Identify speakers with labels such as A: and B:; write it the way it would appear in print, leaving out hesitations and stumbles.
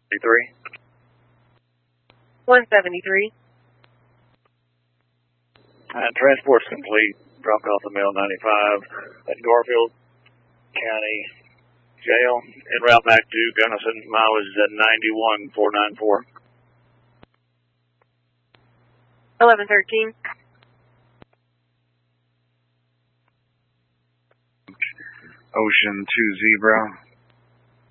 A: 173.
B: Transport's complete. Dropped off the mail 95 at Garfield County Jail. En route back to Gunnison. Mileage is at 91,494.
A: 1113.
C: Ocean 2 Zebra.